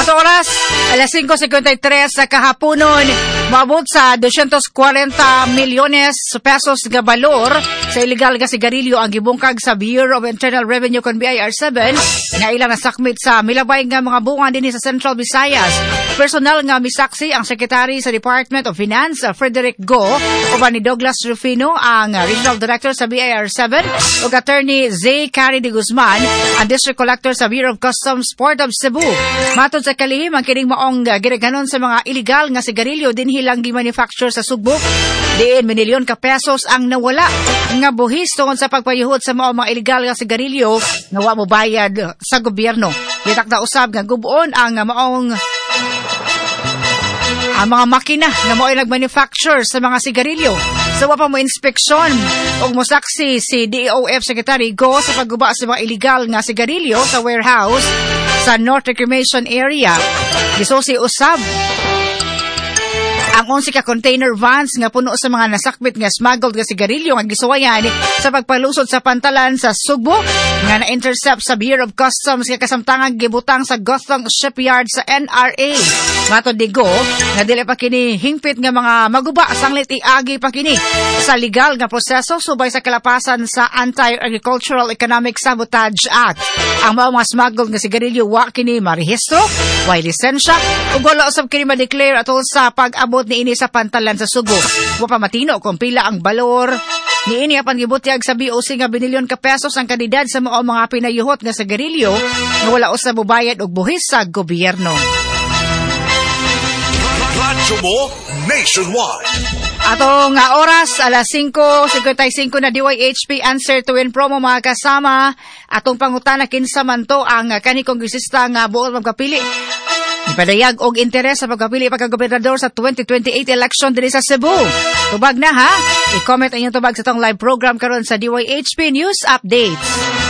Sa oras, alas 5:53 sa kahaponon, maabot sa 240 milyones pesos nga balor sa illegal nga sigarilyo ang gibungkag sa Bureau of Internal Revenue kon BIR7 nga ilang nasakmit sa milabay nga mga bunga dinhi sa Central Visayas. Personal nga misaksi ang Secretary sa Department of Finance, Frederick Go, uban ni Douglas Rufino, ang Regional Director sa BIR7, ug Attorney Zay Cari de Guzman, ang District Collector sa Bureau of Customs Port of Cebu. Matod sa kalihim, ang kining maong ginaganon sa mga illegal nga sigarilyo din hilang gi-manufacture sa Subo. Diin minilyon ka pesos ang nawala nga buhis tungod sa pagpayuhod sa mga illegal nga sigarilyo nga wa mo bayad sa gobyerno. Gitak na usab nga gubuon ang maong mga makina nga mo ay nag-manufacture sa mga sigarilyo. Sa wa pa mo inspeksyon og mosaksi si DOF Secretary Go sa pagguba sa mga illegal nga sigarilyo sa warehouse sa North Reclamation Area. Gisusi usab ang 11 ka container vans nga puno sa mga nasakbit nga smuggled nga sigarilyo nga gisuwayan sa pagpalusod sa pantalan sa Sugbo nga na-intercept sa Bureau of Customs nga kasamtangan gibutang sa Gothong Shipyard sa NRA. Matod ni Go, nga dili pa kini hingpit nga mga maguba sanglit iagi pa kini sa legal nga proseso subay sa kalapasan sa Anti-Agricultural Economic Sabotage Act. Ang mga smuggled nga sigarilyo wa kini marehistro, way lisensya, ug wala usab kini ma-declare atol sa pag-abot niini sa pantalan sa Subo. Wa pa matino kung pila ang balor niini apan gibutyag sa BOC nga binilyon ka pesos ang kanidad sa mga pinayuhot nga sigarilyo nga wala usab mobayad og buhis sa gobyerno. Radyo mo nationwide. Ato nga oras, alas 5:55 na DYHP Answer to Win promo mga kasama. Atong pangutana kinsa man to ang kani kongresista nga buot magpapili. Ipadayag og interes sa pagpapili pagkagobernador sa 2028 election diri sa Cebu. Tubag na ha? I-comment ang inyong tubag sa tong live program karon sa DYHP News Updates.